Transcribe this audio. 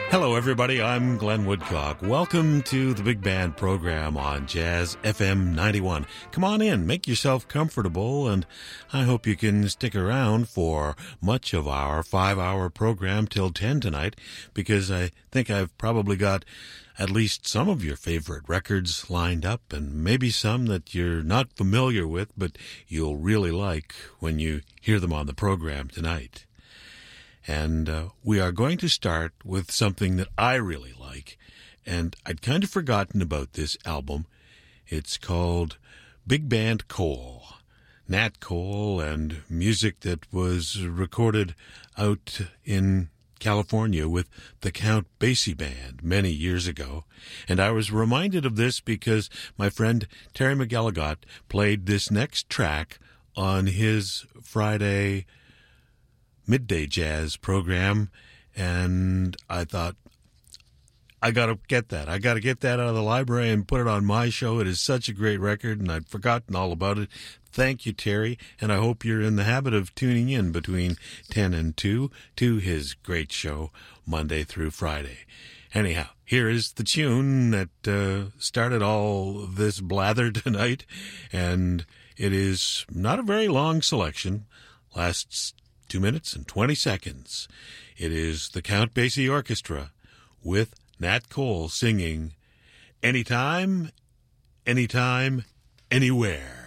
Hello, everybody. I'm Glenn Woodcock. Welcome to the Big Band program on Jazz FM 91. Come on in, make yourself comfortable, and I hope you can stick around for much of our 5-hour program till 10 tonight, because I think I've probably got at least some of your favorite records lined up, and maybe some that you're not familiar with, but you'll really like when you hear them on the program tonight. And we are going to start with something that I really like, and I'd kind of forgotten about this album. It's called Big Band Cole, Nat Cole, and music that was recorded out in California with the Count Basie Band many years ago. And I was reminded of this because my friend Terry McElligott played this next track on his Friday midday jazz program, and I thought, I got to get that. I got to get that out of the library and put it on my show. It is such a great record, and I'd forgotten all about it. Thank you, Terry, and I hope you're in the habit of tuning in between 10 and 2 to his great show Monday through Friday. Anyhow, here is the tune that started all this blather tonight, and it is not a very long selection, lasts 2 minutes and 20 seconds. It is the Count Basie Orchestra with Nat Cole singing Anytime, Anytime, Anywhere.